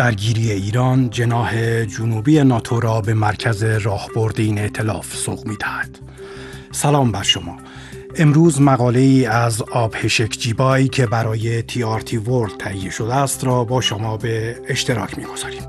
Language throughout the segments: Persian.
درگیری ایران جناح جنوبی ناتو را به مرکز راهبرد این ائتلاف سوق می‌دهد. سلام بر شما. امروز مقاله‌ای از آبهشک جیبایی که برای TRT World تهیه شده است را با شما به اشتراک می‌گذاریم.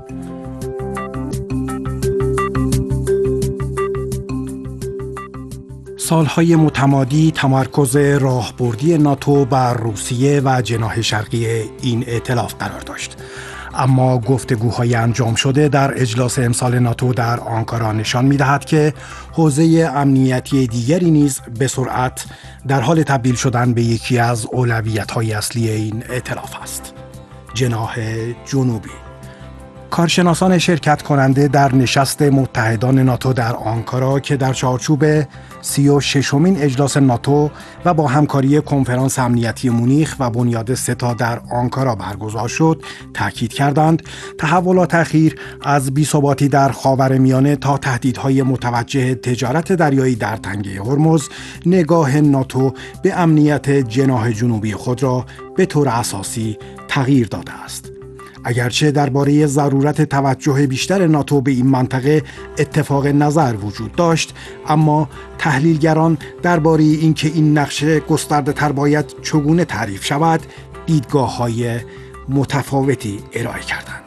سالهای متمادی تمرکز راهبردی ناتو بر روسیه و جناح شرقی این ائتلاف قرار داشت. اما گفتگوهای انجام شده در اجلاس امسال ناتو در آنکارا نشان می‌دهد که حوزه امنیتی دیگری نیز به سرعت در حال تبدیل شدن به یکی از اولویت‌های اصلی این ائتلاف است: جناح جنوبی. کارشناسان شرکت کننده در نشست متحدان ناتو در آنکارا که در چارچوب 36مین اجلاس ناتو و با همکاری کنفرانس امنیتی مونیخ و بنیاد ستا در آنکارا برگزار شد، تاکید کردند تحولات اخیر از بی‌ثباتی در خاورمیانه تا تهدیدهای متوجه تجارت دریایی در تنگه هرمز، نگاه ناتو به امنیت جناح جنوبی خود را به طور اساسی تغییر داده است. اگرچه درباره ضرورت توجه بیشتر ناتو به این منطقه اتفاق نظر وجود داشت، اما تحلیلگران درباره اینکه این نقشه گسترده تر باید چگونه تعریف شود، دیدگاه‌های متفاوتی ارائه کردند.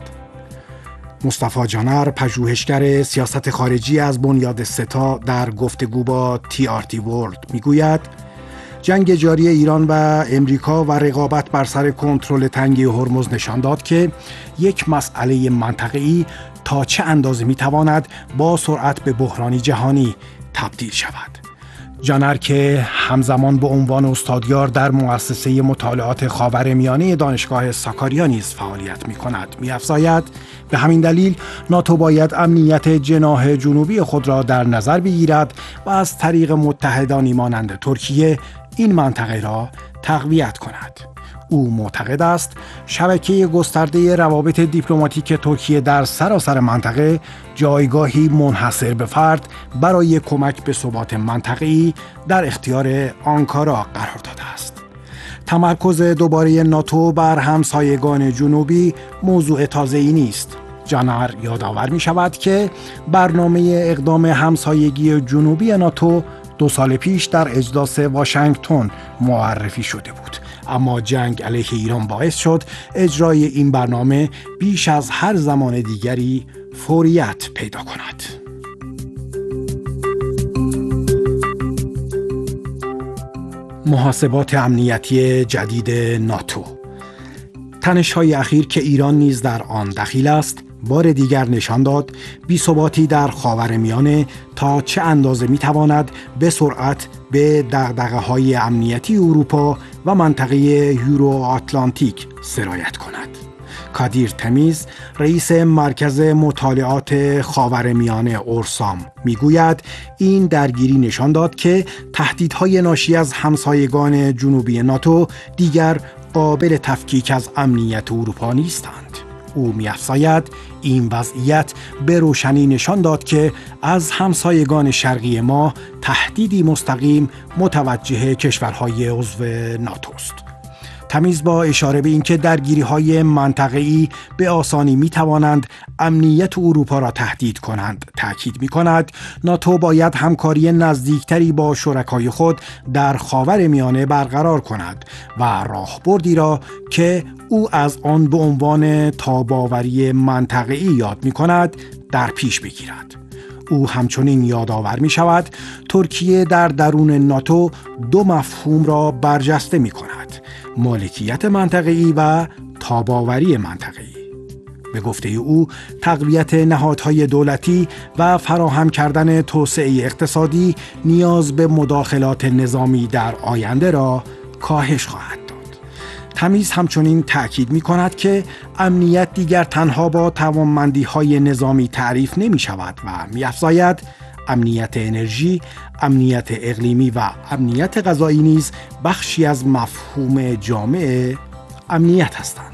مصطفی جانر، پژوهشگر سیاست خارجی از بنیاد ستا، در گفتگو با TRT World میگوید جنگ جاری ایران و امریکا و رقابت بر سر کنترل تنگه هرمز نشان داد که یک مسئله منطقه‌ای تا چه اندازه میتواند با سرعت به بحرانی جهانی تبدیل شود. جانر که همزمان به عنوان استادیار در مؤسسه مطالعات خاورمیانه دانشگاه ساکاریا نیز فعالیت می‌کند، می‌افزاید به همین دلیل ناتو باید امنیت جناح جنوبی خود را در نظر بگیرد و از طریق متحدانی مانند ترکیه این منطقه را تقویت کند. او معتقد است شبکه گسترده روابط دیپلماتیک ترکیه در سراسر منطقه جایگاهی منحصر به فرد برای کمک به ثبات منطقه‌ای در اختیار آنکارا قرار داده است. تمرکز دوباره ناتو بر همسایگان جنوبی موضوع تازه‌ای نیست. جانر یادآور می شود که برنامه اقدام همسایگی جنوبی ناتو 2 سال پیش در اجلاس واشنگتن معرفی شده بود، اما جنگ علیه ایران باعث شد اجرای این برنامه بیش از هر زمان دیگری فوریت پیدا کند. محاسبات امنیتی جدید ناتو. تنش‌های اخیر که ایران نیز در آن دخیل است، بار دیگر نشان داد بی‌ثباتی در خاورمیانه تا چه اندازه می‌تواند به سرعت به دغدغه‌های امنیتی اروپا و منطقه یورو آتلانتیک سرایت کند. کادیر تمیز، رئیس مرکز مطالعات خاورمیانه اورسام، میگوید این درگیری نشان داد که تهدیدهای ناشی از همسایگان جنوبی ناتو دیگر قابل تفکیک از امنیت اروپا نیستند. او می‌افزاید این وضعیت به روشنی نشان داد که از همسایگان شرقی ما تهدیدی مستقیم متوجه کشورهای عضو ناتوست. تمیز با اشاره به اینکه درگیری‌های منطقه‌ای به آسانی می‌توانند امنیت اروپا را تهدید کنند، تأکید می‌کند ناتو باید همکاری نزدیکتری با شرکای خود در خاورمیانه برقرار کند و راهبردی را که او از آن به عنوان تاب‌آوری منطقه‌ای یاد می‌کند در پیش بگیرد. او همچنین یادآور می‌شود ترکیه در درون ناتو 2 مفهوم را برجسته می‌کند: مالکیت منطقه‌ای و تاب‌آوری منطقه‌ای. به گفته او تقویت نهادهای دولتی و فراهم کردن توسعه اقتصادی نیاز به مداخلات نظامی در آینده را کاهش خواهد داد. تمیز همچنین تأکید می کند که امنیت دیگر تنها با توانمندی‌های نظامی تعریف نمی شود و می افزاید امنیت انرژی، امنیت اقلیمی و امنیت غذایی نیز بخشی از مفهوم جامع امنیت هستند.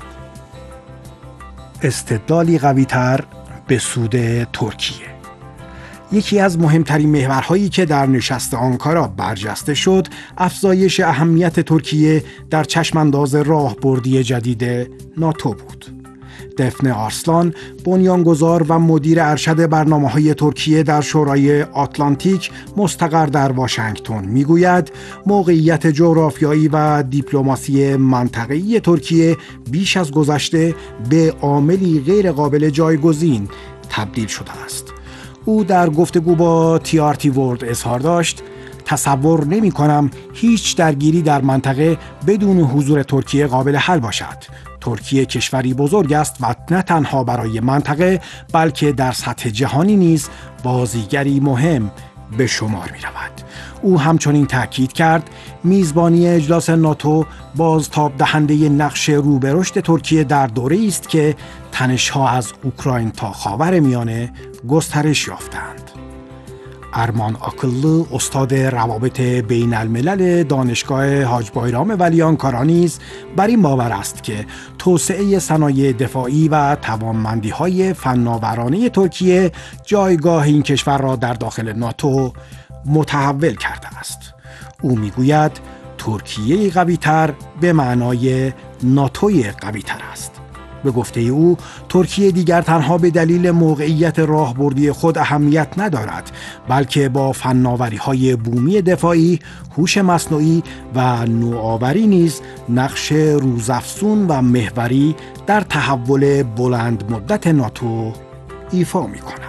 استدلالی قوی‌تر به سود ترکیه. یکی از مهمترین محورهایی که در نشست آنکارا برجسته شد، افزایش اهمیت ترکیه در چشمانداز راهبردی جدید ناتو بود. دفنه آرسلان، بنیانگذار و مدیر ارشد برنامه‌های ترکیه در شورای آتلانتیک مستقر در واشنگتن، میگوید موقعیت جغرافیایی و دیپلماسی منطقه‌ای ترکیه بیش از گذشته به عاملی غیر قابل جایگزین تبدیل شده است. او در گفتگو با TRT World اظهار داشت: تصور نمی کنم هیچ درگیری در منطقه بدون حضور ترکیه قابل حل باشد. ترکیه کشوری بزرگ است و نه تنها برای منطقه بلکه در سطح جهانی نیز بازیگری مهم به شمار می رود. او همچنین تاکید کرد میزبانی اجلاس ناتو بازتاب دهنده نقش رو به رشد ترکیه در دوره‌ای است که تنش‌ها از اوکراین تا خاورمیانه گسترش یافتند. ارمان آکللو، استاد روابط بین الملل دانشگاه حاج بایرام ولی آنکارا نیز بر این باور است که توسعه صنایع دفاعی و توانمندی‌های فناورانه ترکیه جایگاه این کشور را در داخل ناتو متحول کرده است. او میگوید ترکیه قوی‌تر به معنای ناتوی قوی‌تر است. به گفته او ترکیه دیگر تنها به دلیل موقعیت راهبردی خود اهمیت ندارد، بلکه با فناوری‌های بومی دفاعی، هوش مصنوعی و نوآوری نیز نقش روزافزون و محوری در تحول بلند مدت ناتو ایفا می‌کند.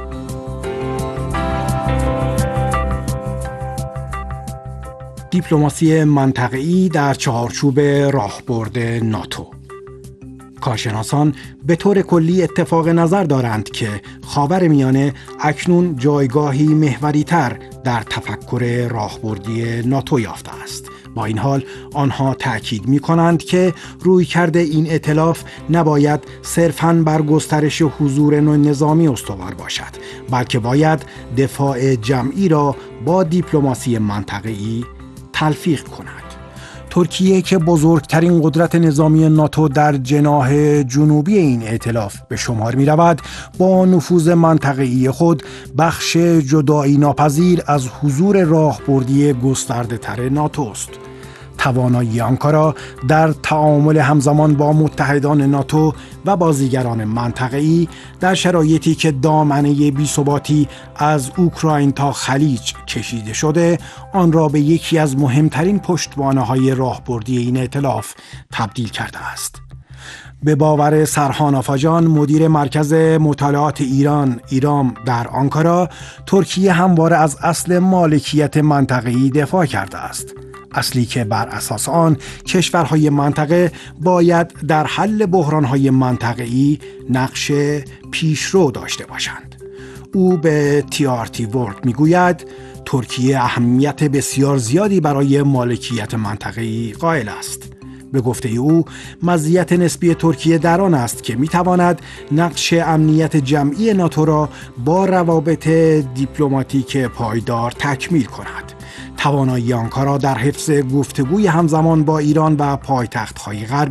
دیپلماسی منطقه‌ای در چارچوب راهبرد ناتو. کارشناسان به طور کلی اتفاق نظر دارند که خاورمیانه اکنون جایگاهی محوری‌تر در تفکر راهبردی ناتو یافته است. با این حال آنها تأکید می‌کنند که رویکرد این ائتلاف نباید صرفاً بر گسترش حضور نظامی استوار باشد، بلکه باید دفاع جمعی را با دیپلماسی منطقه‌ای تلفیق کند. ترکیه که بزرگترین قدرت نظامی ناتو در جناح جنوبی این ائتلاف به شمار می رود، با نفوذ منطقه‌ای خود بخش جدایی ناپذیر از حضور راهبردی گسترده تر ناتو است. توانایی آنکارا در تعامل همزمان با متحدان ناتو و بازیگران منطقه‌ای در شرایطی که دامنه بی‌ثباتی از اوکراین تا خلیج کشیده شده، آن را به یکی از مهمترین پشتوانه‌های راهبردی این ائتلاف تبدیل کرده است. به باور سرهان آفاجان، مدیر مرکز مطالعات ایرام در آنکارا، ترکیه همواره از اصل مالکیت منطقه‌ای دفاع کرده است. اصلی که بر اساس آن کشورهای منطقه باید در حل بحرانهای منطقه‌ای نقش پیشرو داشته باشند. او به TRT World میگوید ترکیه اهمیت بسیار زیادی برای مالکیت منطقه‌ای قائل است. به گفته او مزیت نسبی ترکیه در آن است که میتواند نقش امنیت جمعی ناتو را با روابط دیپلماتیک پایدار تکمیل کند. توانایی آنکارا در حفظ گفتگوی همزمان با ایران و پایتخت‌های غربی